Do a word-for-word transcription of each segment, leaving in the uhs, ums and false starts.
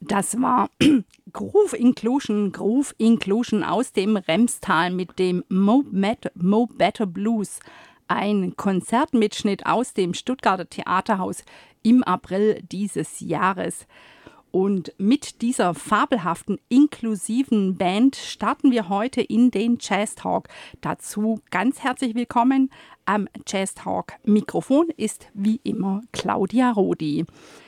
Das war Groove Inclusion, Groove Inclusion aus dem Remstal mit dem Mo, Met, Mo Better Blues. Ein Konzertmitschnitt aus dem Stuttgarter Theaterhaus im April dieses Jahres. Und mit dieser fabelhaften, inklusiven Band starten wir heute in den Jazz Talk. Dazu ganz herzlich willkommen. Am Jazz Talk Mikrofon ist wie immer Claudia Rodi.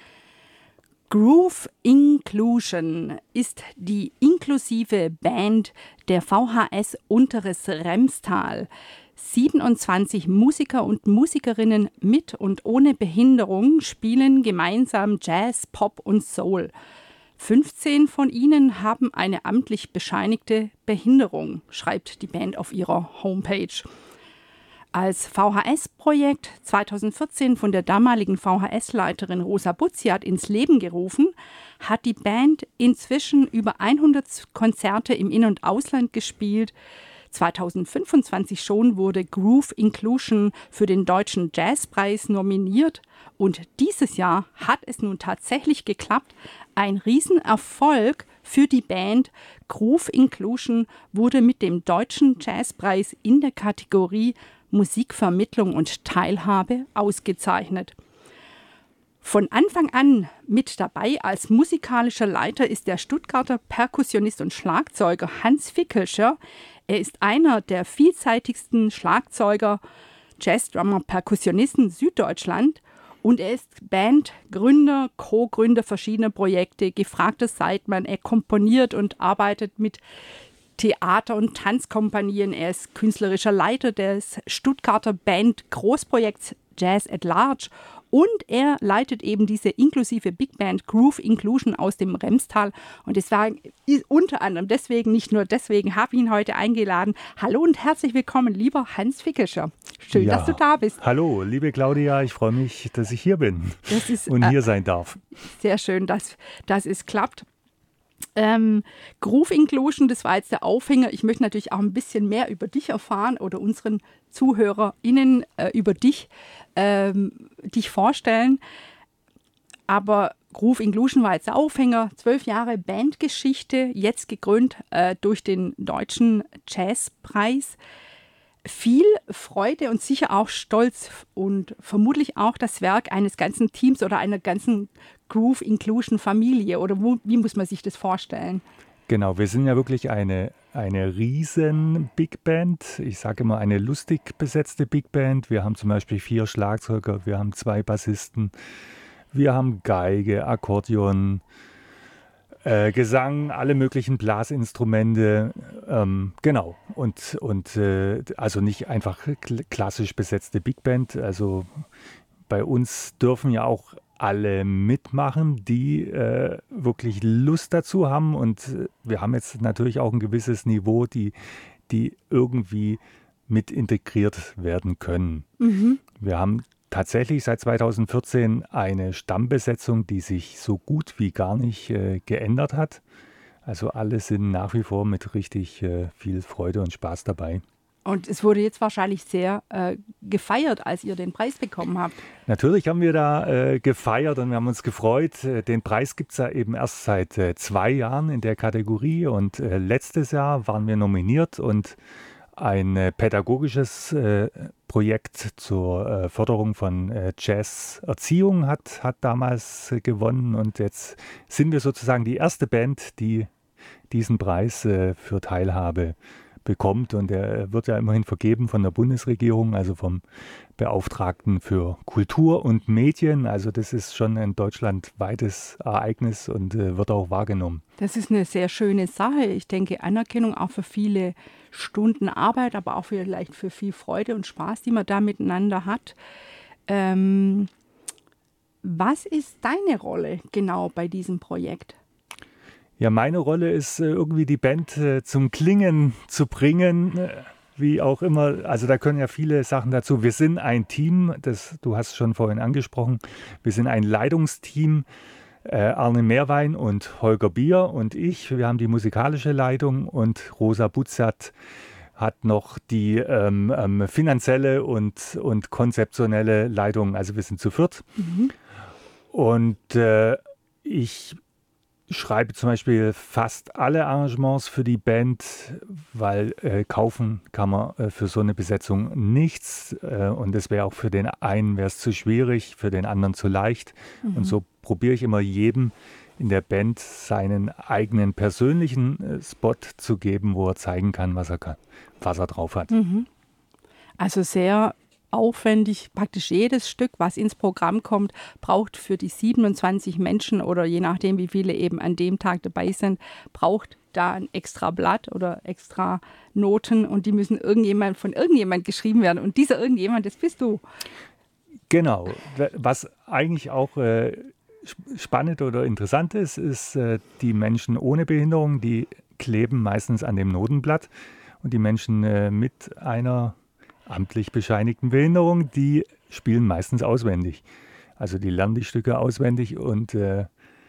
Groove Inclusion ist die inklusive Band der V H S Unteres Remstal. siebenundzwanzig Musiker und Musikerinnen mit und ohne Behinderung spielen gemeinsam Jazz, Pop und Soul. fünfzehn von ihnen haben eine amtlich bescheinigte Behinderung, schreibt die Band auf ihrer Homepage. Als V H S-Projekt zweitausendvierzehn von der damaligen V H S-Leiterin Rosa Butziat ins Leben gerufen, hat die Band inzwischen über hundert Konzerte im In- und Ausland gespielt. zweitausendfünfundzwanzig schon wurde Groove Inclusion für den Deutschen Jazzpreis nominiert und dieses Jahr hat es nun tatsächlich geklappt. Ein Riesenerfolg für die Band. Groove Inclusion wurde mit dem Deutschen Jazzpreis in der Kategorie Musikvermittlung und Teilhabe ausgezeichnet. Von Anfang an mit dabei als musikalischer Leiter ist der Stuttgarter Perkussionist und Schlagzeuger Hans Fickelscher. Er ist einer der vielseitigsten Schlagzeuger, Jazzdrummer, Perkussionisten Süddeutschland und er ist Bandgründer, Co-Gründer verschiedener Projekte, gefragter Sideman. Er komponiert und arbeitet mit Theater- und Tanzkompanien. Er ist künstlerischer Leiter des Stuttgarter Band Großprojekts Jazz at Large und er leitet eben diese inklusive Big Band Groove Inclusion aus dem Remstal. Und es war unter anderem deswegen, nicht nur deswegen, habe ich ihn heute eingeladen. Hallo und herzlich willkommen, lieber Hans Fickelscher. Schön, ja, dass du da bist. Hallo, liebe Claudia, ich freue mich, dass ich hier bin das ist, und äh, hier sein darf. Sehr schön, dass, dass es klappt. Ähm, Groove Inclusion, das war jetzt der Aufhänger. Ich möchte natürlich auch ein bisschen mehr über dich erfahren oder unseren ZuhörerInnen äh, über dich, ähm, dich vorstellen. Aber Groove Inclusion war jetzt der Aufhänger. Zwölf Jahre Bandgeschichte, jetzt gekrönt äh, durch den Deutschen Jazzpreis. Viel Freude und sicher auch Stolz und vermutlich auch das Werk eines ganzen Teams oder einer ganzen Groove Inclusion Familie. Oder wo, wie muss man sich das vorstellen? Genau, wir sind ja wirklich eine, eine riesen Big Band. Ich sage immer eine lustig besetzte Big Band. Wir haben zum Beispiel vier Schlagzeuger, wir haben zwei Bassisten, wir haben Geige, Akkordeon, Äh, Gesang, alle möglichen Blasinstrumente, ähm, genau. Und, und äh, also nicht einfach kl- klassisch besetzte Big Band. Also bei uns dürfen ja auch alle mitmachen, die äh, wirklich Lust dazu haben. Und äh, wir haben jetzt natürlich auch ein gewisses Niveau, die, die irgendwie mit integriert werden können. Mhm. Wir haben tatsächlich seit zweitausendvierzehn eine Stammbesetzung, die sich so gut wie gar nicht äh, geändert hat. Also alle sind nach wie vor mit richtig äh, viel Freude und Spaß dabei. Und es wurde jetzt wahrscheinlich sehr äh, gefeiert, als ihr den Preis bekommen habt. Natürlich haben wir da äh, gefeiert und wir haben uns gefreut. Den Preis gibt es ja eben erst seit äh, zwei Jahren in der Kategorie. Und äh, letztes Jahr waren wir nominiert und ein äh, pädagogisches äh, Projekt zur äh, Förderung von äh, Jazzerziehung hat, hat damals äh, gewonnen. Und jetzt sind wir sozusagen die erste Band, die diesen Preis äh, für Teilhabe bekommt. Und er wird ja immerhin vergeben von der Bundesregierung, also vom Beauftragten für Kultur und Medien. Also das ist schon ein deutschlandweites Ereignis und äh, wird auch wahrgenommen. Das ist eine sehr schöne Sache. Ich denke, Anerkennung auch für viele Stunden Arbeit, aber auch vielleicht für viel Freude und Spaß, die man da miteinander hat. Ähm, was ist deine Rolle genau bei diesem Projekt? Ja, meine Rolle ist irgendwie die Band zum Klingen zu bringen, wie auch immer. Also da können ja viele Sachen dazu. Wir sind ein Team, das du hast schon vorhin angesprochen. Wir sind ein Leitungsteam. Arne Meerwein und Holger Bier und ich, wir haben die musikalische Leitung und Rosa Butziat hat noch die ähm, ähm, finanzielle und, und konzeptionelle Leitung. Also wir sind zu viert. Mhm. Und äh, ich schreibe zum Beispiel fast alle Arrangements für die Band, weil äh, kaufen kann man äh, für so eine Besetzung nichts. Äh, und es wäre auch für den einen wäre es zu schwierig, für den anderen zu leicht. Mhm. Und so probiere ich immer jedem in der Band seinen eigenen persönlichen äh, Spot zu geben, wo er zeigen kann, was er kann, was er drauf hat. Mhm. Also sehr aufwendig, praktisch jedes Stück, was ins Programm kommt, braucht für die siebenundzwanzig Menschen oder je nachdem, wie viele eben an dem Tag dabei sind, braucht da ein extra Blatt oder extra Noten und die müssen irgendjemand von irgendjemand geschrieben werden. Und dieser irgendjemand, das bist du. Genau. Was eigentlich auch äh, spannend oder interessant ist, ist, äh, die Menschen ohne Behinderung, die kleben meistens an dem Notenblatt und die Menschen äh, mit einer amtlich bescheinigten Behinderung, die spielen meistens auswendig. Also die lernen die Stücke auswendig und, äh,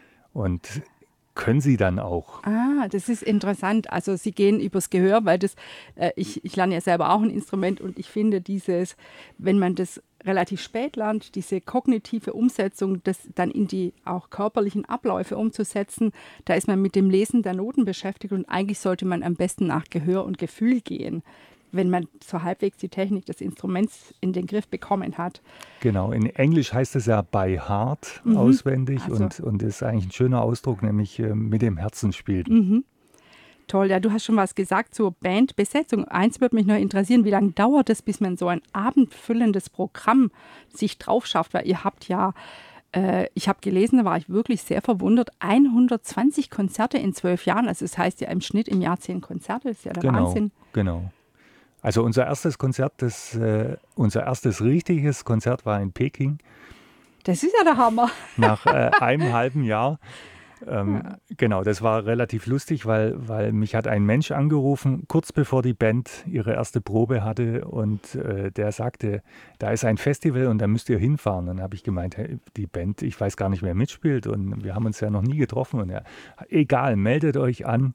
und können sie dann auch. Ah, das ist interessant. Also sie gehen übers Gehör, weil das, äh, ich, ich lerne ja selber auch ein Instrument und ich finde dieses, wenn man das relativ spät lernt, diese kognitive Umsetzung, das dann in die auch körperlichen Abläufe umzusetzen, da ist man mit dem Lesen der Noten beschäftigt und eigentlich sollte man am besten nach Gehör und Gefühl gehen, wenn man so halbwegs die Technik des Instruments in den Griff bekommen hat. Genau, in Englisch heißt es ja by heart, mhm. auswendig also. und, und ist eigentlich ein schöner Ausdruck, nämlich äh, mit dem Herzen spielen. Mhm. Toll, ja, du hast schon was gesagt zur Bandbesetzung. Eins würde mich noch interessieren, wie lange dauert es, bis man so ein abendfüllendes Programm sich drauf schafft? Weil ihr habt ja, äh, ich habe gelesen, da war ich wirklich sehr verwundert, hundertzwanzig Konzerte in zwölf Jahren. Also das heißt ja im Schnitt im Jahr zehn Konzerte, das ist ja der genau, Wahnsinn. Genau. Also unser erstes Konzert, das, äh, unser erstes richtiges Konzert war in Peking. Das ist ja der Hammer. Nach äh, einem halben Jahr. Ähm, ja. Genau, das war relativ lustig, weil, weil mich hat ein Mensch angerufen, kurz bevor die Band ihre erste Probe hatte und äh, der sagte, da ist ein Festival und da müsst ihr hinfahren. Dann habe ich gemeint, hey, die Band, ich weiß gar nicht, wer mitspielt und wir haben uns ja noch nie getroffen. Und ja, egal, meldet euch an.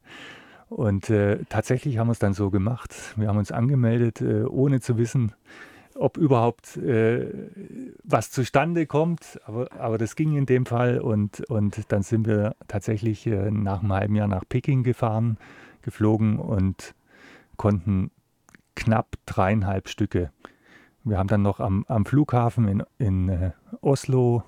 Und äh, tatsächlich haben wir es dann so gemacht. Wir haben uns angemeldet, äh, ohne zu wissen, ob überhaupt äh, was zustande kommt. Aber, aber das ging in dem Fall. Und, und dann sind wir tatsächlich äh, nach einem halben Jahr nach Peking gefahren, geflogen und konnten knapp dreieinhalb Stücke. Wir haben dann noch am, am Flughafen in, in äh, Oslo,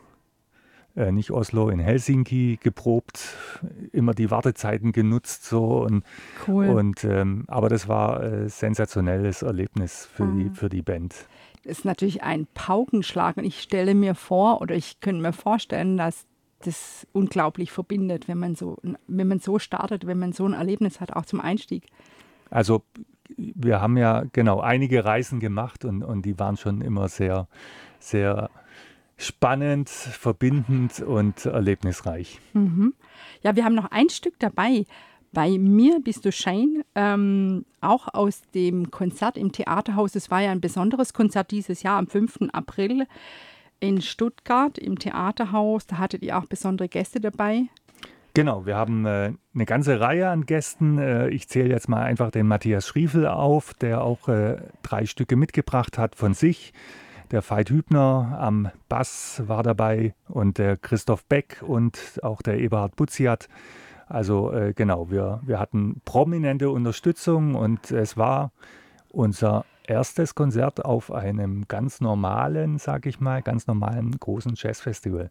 Äh, nicht Oslo, in Helsinki geprobt, immer die Wartezeiten genutzt so und, cool. und ähm, aber das war ein äh, sensationelles Erlebnis für, mhm. die, für die Band. Das ist natürlich ein Paukenschlag und ich stelle mir vor oder ich könnte mir vorstellen, dass das unglaublich verbindet, wenn man so, wenn man so startet, wenn man so ein Erlebnis hat, auch zum Einstieg. Also wir haben ja genau einige Reisen gemacht und, und die waren schon immer sehr, sehr spannend, verbindend und erlebnisreich. Mhm. Ja, wir haben noch ein Stück dabei. Bei mir bist du Shane, ähm, auch aus dem Konzert im Theaterhaus. Es war ja ein besonderes Konzert dieses Jahr am fünften April in Stuttgart im Theaterhaus. Da hattet ihr auch besondere Gäste dabei. Genau, wir haben äh, eine ganze Reihe an Gästen. Äh, ich zähle jetzt mal einfach den Matthias Schriefel auf, der auch äh, drei Stücke mitgebracht hat von sich. Der Veit Hübner am Bass war dabei und der Christoph Beck und auch der Eberhard Butziat. Also äh, genau, wir, wir hatten prominente Unterstützung und es war unser erstes Konzert auf einem ganz normalen, sag ich mal, ganz normalen großen Jazzfestival.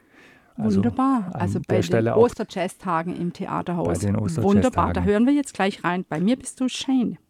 Also Wunderbar, also bei den Osterjazztagen im Theaterhaus. Bei den Osterjazztagen. Wunderbar, da hören wir jetzt gleich rein. Bei mir bist du Shane.